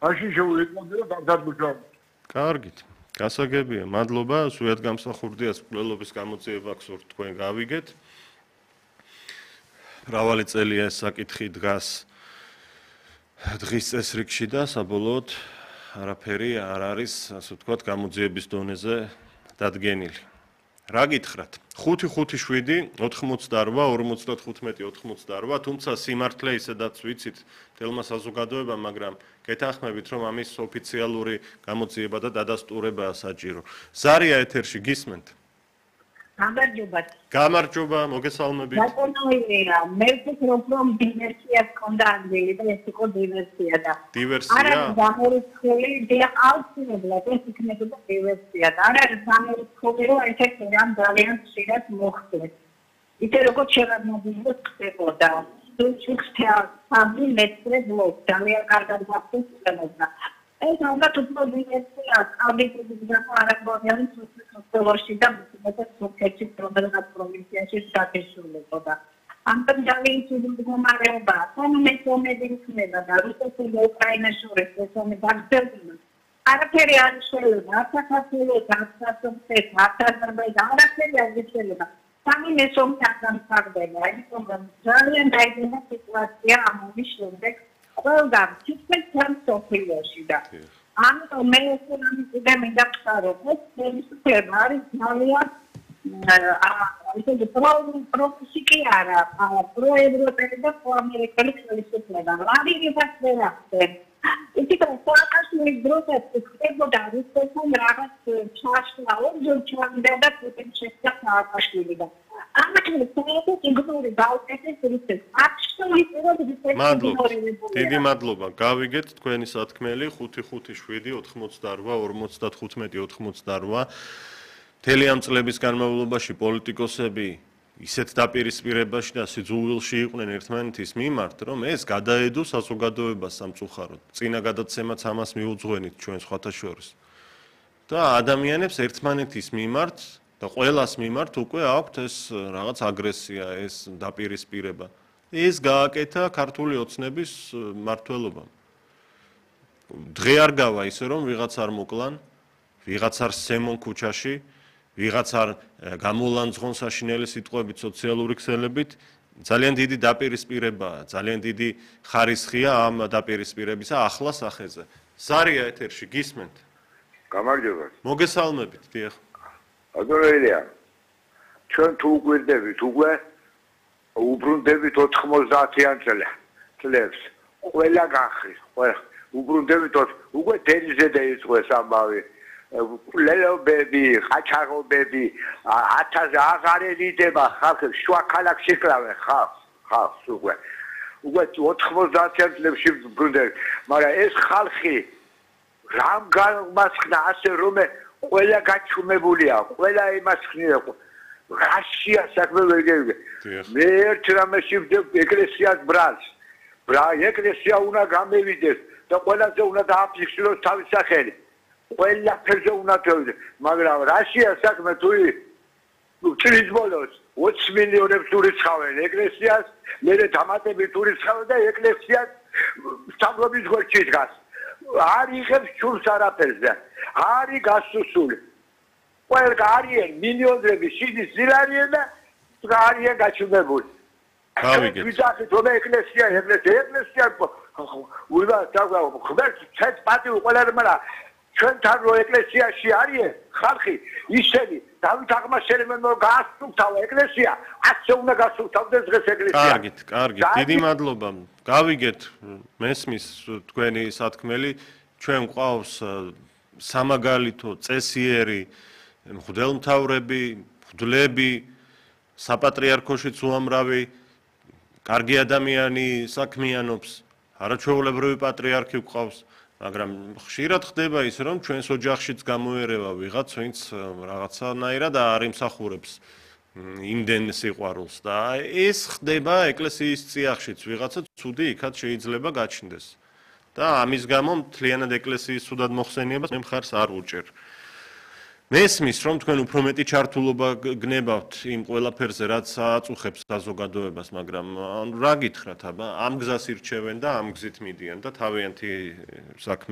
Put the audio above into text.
მაშინ შეუძლია გადადგმულობა. კარგით. გასაგებია. მადლობა. სულიად გამსახურდიას მკვლელობის გამოძიება გსურთ თქვენ გავიგეთ. მრავალი წელია ეს საკითხი დგას დღის წესრიგში და საბოლოოდ არაფერი არ არის, ასე ვთქვათ, გამოძიების დონეზე დადგენილი. რა გითხრათ? 5-5-7, 88, 55, 88, თუმცა სიმართლე ისედაც ვიცით თელმა საზოგადოებამ, მაგრამ გეთანხმებით, რომ ამის ოფიციალური გამოძიება და დადასტურებაა საჭირო. ზარია ეთერში გისმენთ? გამარჯობა, მოგესალმებით. დაკონოია, მე ვფიქრობ, რომ დივერსია ჰქონდა ადგილი და ეს იყო დივერსია და დივერსია? არ არის გამორიცხული, აუცილებლად ეს იქნებოდა დივერსია და არ არის გამორიცხული, რომ ერთ-ერთი რამ ძალიან ხშირად მოხდეს. ისე როგორც შემოგვიდგა ხდებოდა. სამი მეტრე ბლოკ, ძალიან კარგად გახსოვდა. ეს უნდა უფრო დივერსია, კაბინეტის გამოარაგებიანი სოციალურში და მეტად სოციალში პრობლემას პროვინციაში დაგესრულებოდა. ამიტომ ძალიან ცუდი მდგომარეობა, სამომენტომები იქნება და რუსეთსა და უკრაინას შორის ესომი გაგრძელდება. არაფერი არ შეიძლება, საქართველოს, საქართველოს, აზერბაიჯანის არაფერი არ შეიძლება. სამი მესომი არ გამხარდება, იმიტომ რომ ძალიან დაიწყება სიტუაცია ამ ომის შემდეგ. ყველგან თითქმის მთელ მსოფლიოში და ამიტომ მე ეს მინდა ვთქვა, ეს არის ძალიან ისეთი პროფესიკი არა, პროევროპელი და პროამერიკელი ხელისუფლება. რადგან ვერ ახდენ. ისიც სააკაშვილის დროსაც ხდებოდა რუსეთთან რაღაც ჩაშლა, ორჯერ ჩავიდა და პუტინი შეხვდა სააკაშვილი და ამიტომ საერთოდ იგნორი გაუკეთეს რუსეთს. მადლობა. დიდი მადლობა. გავიგეთ თქვენი სათქმელი 5-5-7, 88, 55, 88. მთელი ამ წლების განმავლობაში პოლიტიკოსები ისეთ დაპირისპირებაში და სიძულვილში იყვნენ ერთმანეთის მიმართ, რომ ეს გადაედო საზოგადოებას სამწუხაროდ. წინა გადაცემაც ამას მიუძღვენით ჩვენ სხვათა შორის. და ადამიანებს ერთმანეთის მიმართ და ყველას მიმართ უკვე აქვთ ეს რაღაც აგრესია, ეს დაპირისპირება. ეს გააკეთა ქართული ოცნების მმართველობამ. დღე არ გავა ისე რომ ვიღაც არ მოკლან, ვიღაც არ სემონ ქუჩაში, ვიღაც არ გამოლანძღონ საშინელი სიტყვებით სოციალური ქსელებით, ძალიან დიდი დაპირისპირებაა, ძალიან დიდი ხარისხია ამ დაპირისპირებისა ახლა სახეზე. ზარია ეთერში გისმენთ? გამარჯობა. მოგესალმებით, დიახ. აზორელია. ჩვენ თუ გვირდებით უკვე უბრუნდებით 90-იან წლებს. ყველა გახრის, ყველა უბრუნდებით უკვე დელიზე დაიწყო ეს ამბავი. ლელობები, ყაჩაღობები, 1000 აღარ ერიდება ხალხი, შუა ქალაქში კლავენ ხალხს უკვე. უკვე 90-იან წლებში ბრუნდებით, მაგრამ ეს ხალხი რამ გამასხნა ასე რომ ყველა გაჩუმებულია, ყველა იმას ხნია. რაშია საქმე ვეგები. მე ერთ რამეში ვდებ ეკლესიას ბრალს. ეკლესია უნდა გამევიდეს და ყველაზე უნდა დააფიქსიროს თავის სახელი. ყველაფერზე უნდა თევდეს, მაგრამ რაშია საქმე თუ წლის ბოლოს 20 მილიონებს ურიცხავენ ეკლესიას, მერე დამატებით ურიცხავენ და ეკლესიას სამგლობის გვერდში დგას. არ იღებს ჩურს არაფერზე, არის გასუსული. ყველა არიან მილიონები შიდის ზილარიან და არიან გაჩუმებული. გავიგეთ. ვიძახით რომ ეკლესია უიმა ხმერთ ცეთ პატი უყოლარ მაგრამ ჩვენთან რო ეკლესიაში არიან ხალხი ისინი დავით აღმაშენებენ რომ გაასწრუფთავა ეკლესია ასე უნდა გასწრუფთავდეს დღეს ეკლესია. კარგით. დიდი მადლობა. გავიგეთ მესმის თქვენი სათქმელი. ჩვენ გვყავს სამაგალითო წესიერი მღვდელმთავრები, მღვდლები, საპატრიარქოშიც უამრავი კარგი ადამიანი საქმიანობს, არაჩვეულებრივი პატრიარქი გვყავს, მაგრამ ხშირად ხდება ის, რომ ჩვენს ოჯახშიც გამოერევა ვიღაც, ვინც რაღაცანაირად არ იმსახურებს იმდენ სიყვარულს და ეს ხდება ეკლესიის წიაღშიც, ვიღაცა ცუდი იქაც შეიძლება გაჩნდეს. და ამის გამო მთლიანად ეკლესიის ცუდად მოხსენიებას მე მხარს არ უჭერ. მესმის, რომ თქვენ უფრო მეტი ჩართულობა გნებავთ იმ ყველაფერზე, რაც აწუხებს საზოგადოებას, მაგრამ რა გითხრათ, აბა, ამ გზას ირჩევენ და ამ გზით მიდიან და თავიანთი საქმე